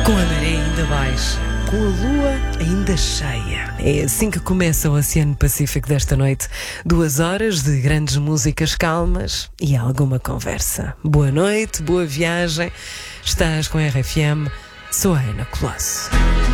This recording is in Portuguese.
Com a maré ainda baixa, com a lua ainda cheia. É assim que começa o Oceano Pacífico desta noite. 2 horas de grandes músicas calmas e alguma conversa. Boa noite, boa viagem. Estás com a RFM. Sou a Ana Colasso.